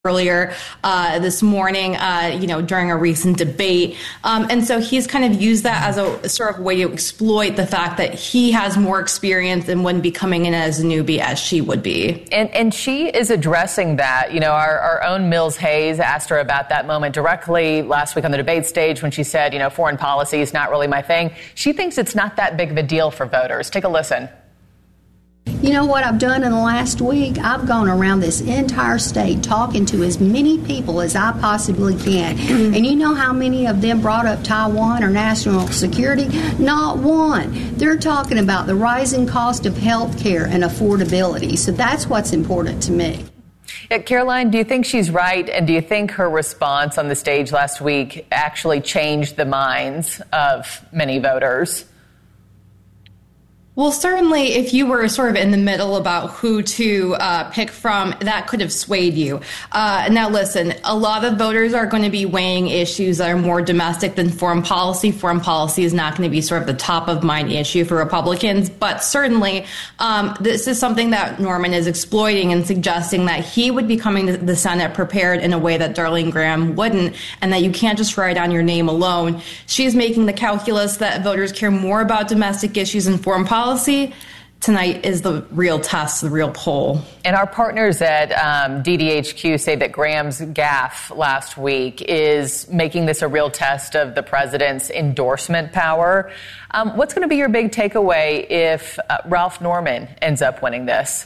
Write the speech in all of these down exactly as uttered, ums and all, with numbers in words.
earlier uh, this morning, uh, you know, during a recent debate. Um, and so he's kind of used that as a sort of way to exploit the fact that he has more experience and wouldn't be coming in as a newbie as she would be. And and she is addressing that. You know, our, our own Mills Hayes asked her about that moment directly last week on the debate stage when she said, you know, foreign policy is not really my thing. She thinks it's not that big of a deal for voters. Take a listen. You know what I've done in the last week? I've gone around this entire state talking to as many people as I possibly can. And you know how many of them brought up Taiwan or national security? Not one. They're talking about the rising cost of health care and affordability. So that's what's important to me. Yeah, Caroline, do you think she's right? And do you think her response on the stage last week actually changed the minds of many voters? Well, certainly, if you were sort of in the middle about who to uh, pick from, that could have swayed you. Uh, now, listen, a lot of voters are going to be weighing issues that are more domestic than foreign policy. Foreign policy is not going to be sort of the top of mind issue for Republicans. But certainly, um, this is something that Norman is exploiting and suggesting that he would be coming to the Senate prepared in a way that Darlene Graham wouldn't, and that you can't just write on your name alone. She's making the calculus that voters care more about domestic issues and foreign policy. Policy. Tonight is the real test, the real poll. And our partners at um, D D H Q say that Graham's gaffe last week is making this a real test of the president's endorsement power. Um, what's going to be your big takeaway if uh, Ralph Norman ends up winning this?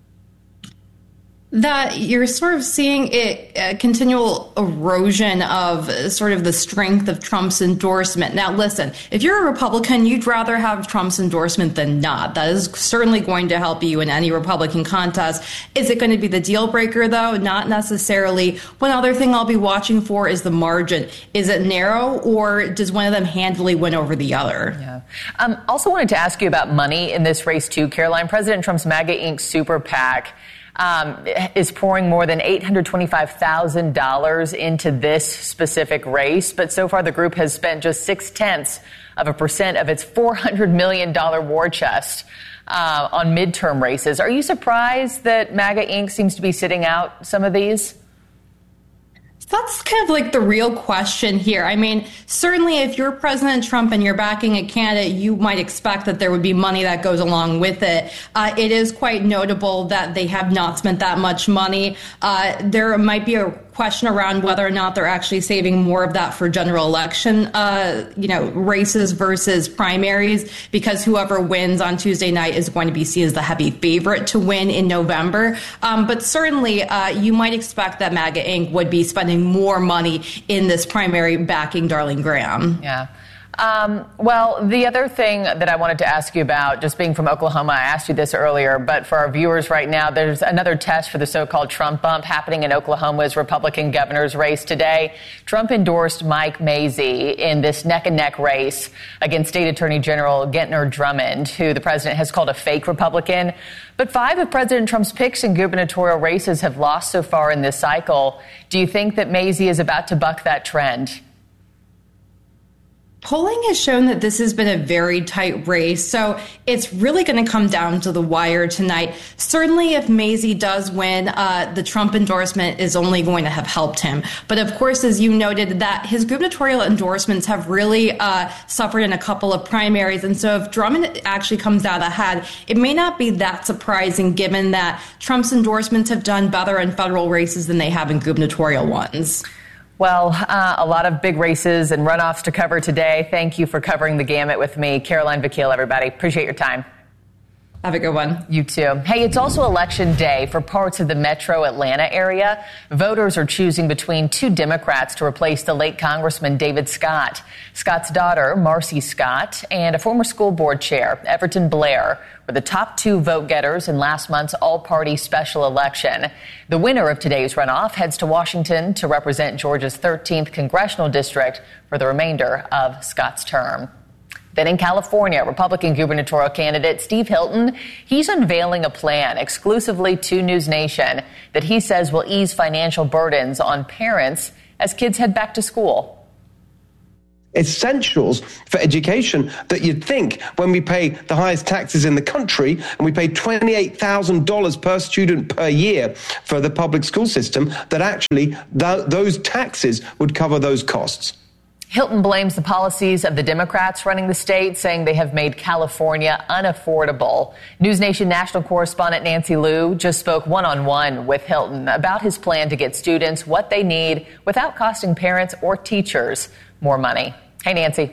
That you're sort of seeing it, a continual erosion of sort of the strength of Trump's endorsement. Now, listen, if you're a Republican, you'd rather have Trump's endorsement than not. That is certainly going to help you in any Republican contest. Is it going to be the deal breaker, though? Not necessarily. One other thing I'll be watching for is the margin. Is it narrow, or does one of them handily win over the other? Yeah. Um, also wanted to ask you about money in this race, too, Caroline. President Trump's MAGA Incorporated Super PAC Um, is pouring more than eight hundred twenty-five thousand dollars into this specific race. But so far, the group has spent just six tenths of a percent of its four hundred million dollars war chest uh, on midterm races. Are you surprised that MAGA Incorporated seems to be sitting out some of these? That's kind of like the real question here. I mean, certainly if you're President Trump and you're backing a candidate, you might expect that there would be money that goes along with it. Uh, it is quite notable that they have not spent that much money. Uh, there might be a question around whether or not they're actually saving more of that for general election, uh, you know, races versus primaries, because whoever wins on Tuesday night is going to be seen as the heavy favorite to win in November. Um, but certainly, uh, you might expect that MAGA Incorporated would be spending more money in this primary backing Darlene Graham. Yeah. Um, well, the other thing that I wanted to ask you about, just being from Oklahoma, I asked you this earlier, but for our viewers right now, there's another test for the so-called Trump bump happening in Oklahoma's Republican governor's race today. Trump endorsed Mike Mazzei in this neck-and-neck race against State Attorney General Gentner Drummond, who the president has called a fake Republican. But five of President Trump's picks in gubernatorial races have lost so far in this cycle. Do you think that Mazzei is about to buck that trend? Polling has shown that this has been a very tight race, so it's really going to come down to the wire tonight. Certainly, if Mazzei does win, uh, the Trump endorsement is only going to have helped him. But of course, as you noted, that his gubernatorial endorsements have really uh, suffered in a couple of primaries. And so if Drummond actually comes out ahead, it may not be that surprising given that Trump's endorsements have done better in federal races than they have in gubernatorial ones. Well, uh, a lot of big races and runoffs to cover today. Thank you for covering the gamut with me. Caroline Vakil, everybody. Appreciate your time. Have a good one. You too. Hey, it's also election day for parts of the metro Atlanta area. Voters are choosing between two Democrats to replace the late Congressman David Scott. Scott's daughter, Marcy Scott, and a former school board chair, Everton Blair, were the top two vote getters in last month's all-party special election. The winner of today's runoff heads to Washington to represent Georgia's thirteenth congressional district for the remainder of Scott's term. Then in California, Republican gubernatorial candidate Steve Hilton, he's unveiling a plan exclusively to News Nation that he says will ease financial burdens on parents as kids head back to school. essentials for education that you'd think when we pay the highest taxes in the country and we pay twenty-eight thousand dollars per student per year for the public school system, that actually th- those taxes would cover those costs. Hilton blames the policies of the Democrats running the state, saying they have made California unaffordable. News Nation national correspondent Nancy Liu just spoke one-on-one with Hilton about his plan to get students what they need without costing parents or teachers more money. Hey, Nancy.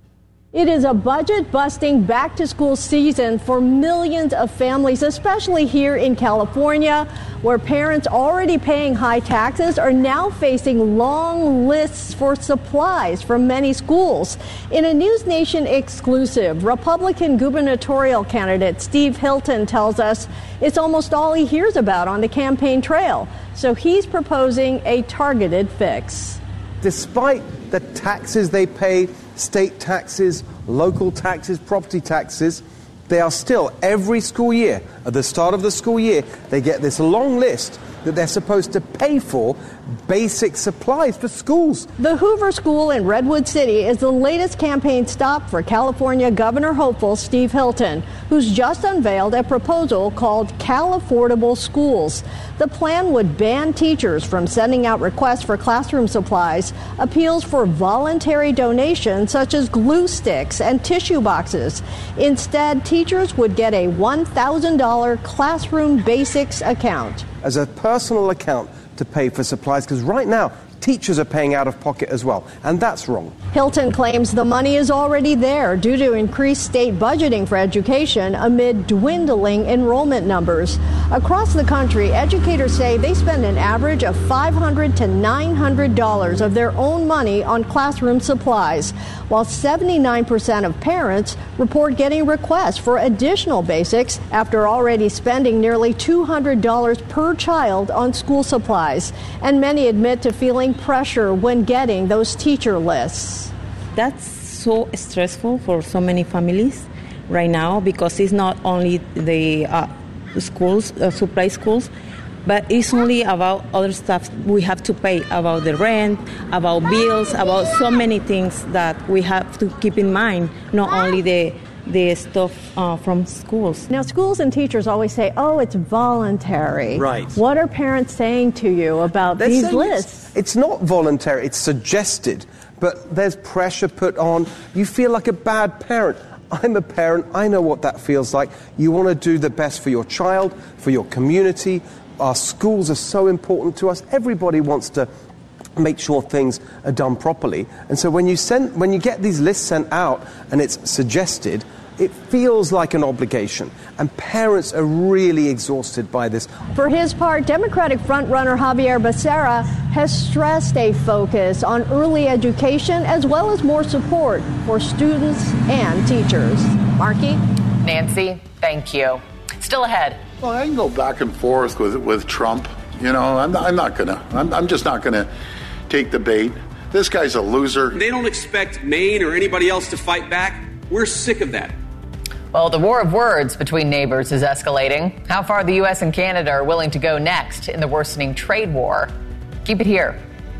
It is a budget-busting back-to-school season for millions of families, especially here in California, where parents already paying high taxes are now facing long lists for supplies from many schools. In a News Nation exclusive, Republican gubernatorial candidate Steve Hilton tells us it's almost all he hears about on the campaign trail. So he's proposing a targeted fix. Despite the taxes they pay, state taxes, local taxes, property taxes, they are still, every school year, at the start of the school year, they get this long list that they're supposed to pay for basic supplies for schools. The Hoover School in Redwood City is the latest campaign stop for California Governor hopeful Steve Hilton, who's just unveiled a proposal called Cal Affordable Schools. The plan would ban teachers from sending out requests for classroom supplies, appeals for voluntary donations such as glue sticks and tissue boxes. Instead, teachers would get a one thousand dollars classroom basics account. As a personal account to pay for supplies, because right now teachers are paying out of pocket as well, and that's wrong. Hilton claims the money is already there due to increased state budgeting for education amid dwindling enrollment numbers. Across the country, educators say they spend an average of five hundred to nine hundred dollars of their own money on classroom supplies, while seventy-nine percent of parents report getting requests for additional basics after already spending nearly two hundred dollars per child on school supplies. And many admit to feeling pressure when getting those teacher lists. That's so stressful for so many families right now, because it's not only the uh, schools, uh, supply schools, but it's only about other stuff we have to pay, about the rent, about bills, about so many things that we have to keep in mind, not only the the stuff uh, from schools. Now, schools and teachers always say, oh, it's voluntary. Right. What are parents saying to you about They're these It's, lists? it's not voluntary, it's suggested, but there's pressure put on. You feel like a bad parent. I'm a parent, I know what that feels like. You want to do the best for your child, for your community. Our schools are so important to us. Everybody wants to make sure things are done properly. And so when you send, when you get these lists sent out and it's suggested, it feels like an obligation. And parents are really exhausted by this. For his part, Democratic frontrunner Javier Becerra has stressed a focus on early education as well as more support for students and teachers. Marky? Nancy, thank you. Still ahead. Well, I can go back and forth with with Trump. You know, I'm, I'm not going to. I'm, I'm just not going to take the bait. This guy's a loser. They don't expect Maine or anybody else to fight back. We're sick of that. Well, the war of words between neighbors is escalating. How far the U S and Canada are willing to go next in the worsening trade war? Keep it here.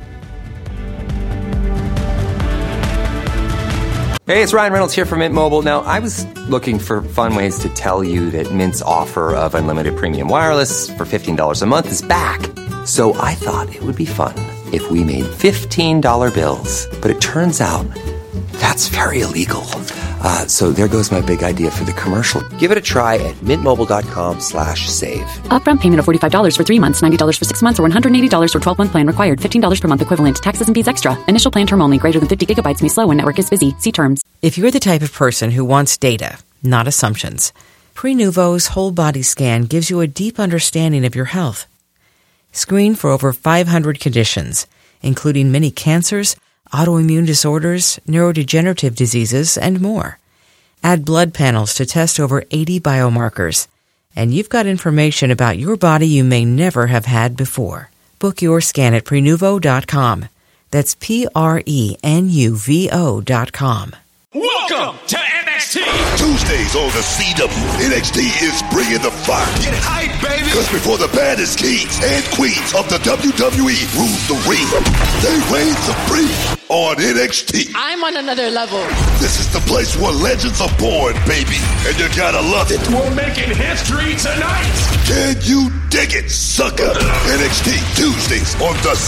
Hey, it's Ryan Reynolds here from Mint Mobile. Now, I was looking for fun ways to tell you that Mint's offer of unlimited premium wireless for fifteen dollars a month is back. So I thought it would be fun if we made fifteen dollar bills. But it turns out that's very illegal. Uh, so there goes my big idea for the commercial. Give it a try at mintmobile.com slash save. Upfront payment of forty-five dollars for three months, ninety dollars for six months, or one hundred eighty dollars for twelve-month plan required. fifteen dollars per month equivalent. Taxes and fees extra. Initial plan term only. Greater than fifty gigabytes may slow when network is busy. See terms. If you're the type of person who wants data, not assumptions, Prenuvo's whole body scan gives you a deep understanding of your health. Screen for over five hundred conditions, including many cancers, autoimmune disorders, neurodegenerative diseases, and more. Add blood panels to test over eighty biomarkers. And you've got information about your body you may never have had before. Book your scan at Prenuvo dot com. That's P R E N U V O dot com. Welcome to N X T! Tuesdays on the C W, N X T is bringing the fire. Get hype, baby! Because before the baddest kings and queens of the W W E rule the ring, they reign supreme on N X T. I'm on another level. This is the place where legends are born, baby. And you gotta love it. We're making history tonight. Can you dig it, sucker? N X T Tuesdays on the